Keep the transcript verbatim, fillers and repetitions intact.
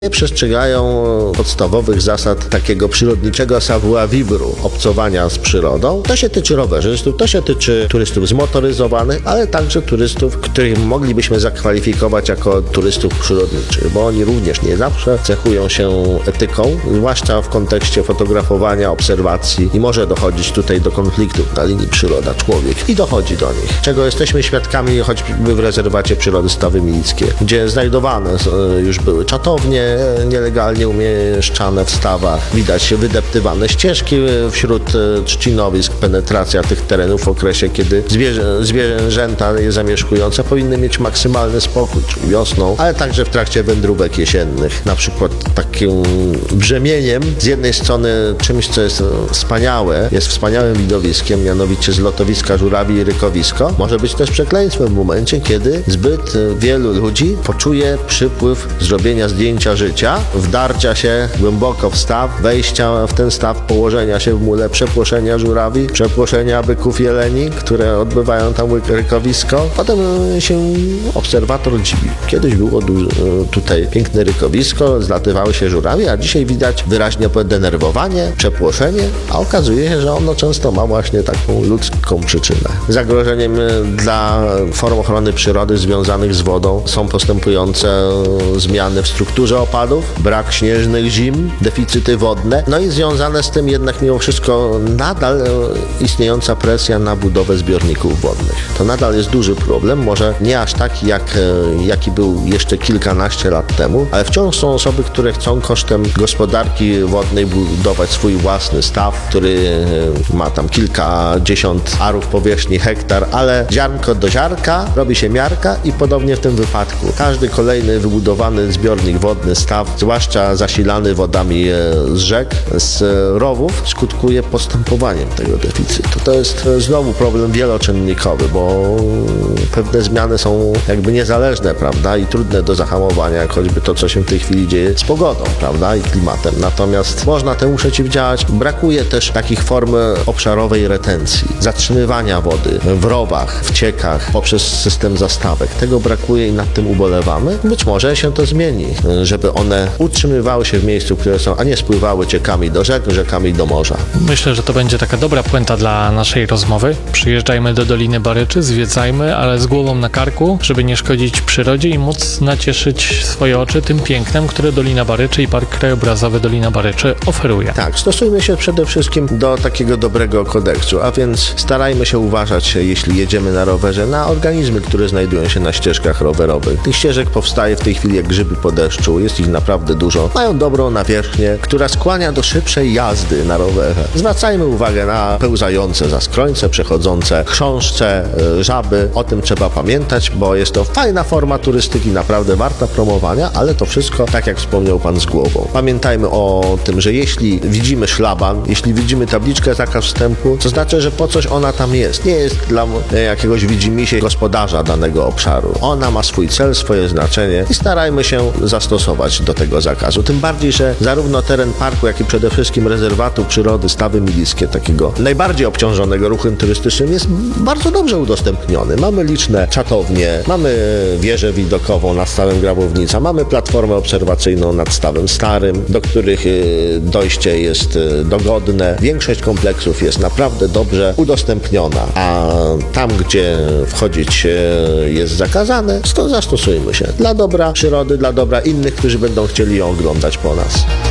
nie przestrzegają podstawowych zasad takiego przyrodniczego savoir vivre, obcowania z przyrodą. To się tyczy rowerzystów, to się tyczy turystów zmotoryzowanych, ale także turystów, których moglibyśmy zakwalifikować jako turystów przyrodniczych, bo oni również nie zawsze cechują się etyką, zwłaszcza w kontekście fotografowania, obserwacji i może dochodzić tutaj do konfliktów na linii przyroda-człowiek i dochodzi do nich, czego jesteśmy świadkami choćby w rezerwacie przyrody Stawy Milickie, gdzie znajdowane już były czatownie nielegalnie umieszczane w stawach. Widać wydeptywane ścieżki wśród trzcinowisk, penetracja tych terenów w okresie, kiedy zwierzę, zwierzęta je zamieszkujące powinny mieć maksymalny spokój, czyli wiosną, ale także w trakcie wędrówek jesiennych. Na przykład takim brzemieniem, z jednej strony czymś, co jest wspaniałe, jest wspaniałym widowiskiem, mianowicie zlotowiska żurawi i rykowisko, może być też przekleństwem w momencie, kiedy zbyt wielu ludzi poczuje przypływ zrobienia zdjęcia życia, wdarcia się głęboko w staw, wejścia w ten staw, położenia się w mule, przepłoszenia żurawi, przepłoszenia byków jeleni, które odbywają tam rykowisko. Potem się obserwator dziwi. Kiedyś było duże, tutaj piękne rykowisko, zlatywały się żurawie, a dzisiaj widać wyraźnie podenerwowanie, przepłoszenie, a okazuje się, że ono często ma właśnie taką ludzką przyczynę. Zagrożeniem dla form ochrony przyrody związanych z wodą są postępujące zmiany w strukturze opadów, brak śnieżnych zim, deficyty wodne, no i związane z tym jednak mimo wszystko nadal istniejąca presja na budowę zbiorników wodnych. To nadal jest duży problem, może nie aż taki, jak, jaki był jeszcze kilkanaście lat temu, ale wciąż są osoby, które chcą kosztem gospodarki wodnej budować swój własny staw, który ma tam kilkadziesiąt arów powierzchni, hektar, ale ziarnko do ziarka robi się miarka i podobnie w tym wypadku. Każdy kolejny wybudowany zbiornik wodny, staw, zwłaszcza zasilany wodami z rzek, z rowów, skutkuje postępowaniem tego deficytu. To jest znowu problem wieloczynnikowy, bo pewne zmiany są jakby niezależne, prawda, i trudne do zahamowania, jak choćby to, co się w tej chwili dzieje z pogodą, prawda, i klimatem. Natomiast można temu przeciwdziałać. Brakuje też takich form obszarowej retencji, zatrzymywania wody w rowach, w ciekach, poprzez system zastawek. Tego brakuje i nad tym ubolewamy. Być może się to zmieni, żeby one utrzymywały się w miejscu, które są, a nie spływały ciekami do rzek, rzekami do morza. Myślę, że to będzie taka dobra puenta dla naszej rozmowy. Przyjeżdżajmy do Doliny Baryczy, zwiedzajmy, ale z głową na karku, żeby nie szkodzić przyrodzie i móc nacieszyć swoje oczy tym pięknem, które Dolina Baryczy i Park Krajobrazowy Dolina Baryczy oferuje. Tak, stosujmy się przede wszystkim do takiego dobrego kodeksu, a więc starajmy się uważać, jeśli jedziemy na rowerze, na organizmy, które znajdują się na ścieżkach rowerowych. Tych ścieżek powstaje w tej chwili jak grzyby po deszczu, jest ich naprawdę dużo. Mają dobrą nawierzchnię, która skłania do szybszej jazdy na rowerze. Zwracajmy uwagę na pełzające zaskrońce, przechodzące chrząszcze, żaby. O tym trzeba pamiętać, bo jest to fajna forma turystyki, naprawdę warta promowania, ale to wszystko, tak jak wspomniał Pan, z głową. Pamiętajmy o tym, że jeśli widzimy szlaban, jeśli widzimy tabliczkę zakaz wstępu, to znaczy, że po coś ona tam jest. Nie jest dla jakiegoś widzimisię gospodarza danego obszaru. Ona ma swój cel, swoje znaczenie i starajmy się zastosować do tego zakazu. Tym bardziej, że zarówno teren parku, jak i przede wszystkim rezerwatu przyrody Stawy Milickie, takiego najbardziej obciążonego ruchem turystycznym, jest bardzo dobrze udostępniony. Mamy liczne czatownie, mamy wieżę widokową nad stawem Grabownica, mamy platformę obserwacyjną nad stawem Starym, do których dojście jest dogodne. Większość kompleksów jest naprawdę dobrze udostępniona, a tam, gdzie wchodzić jest zakazane, to zastosujmy się dla dobra przyrody, dla dobra innych, którzy będą chcieli ją oglądać po nas.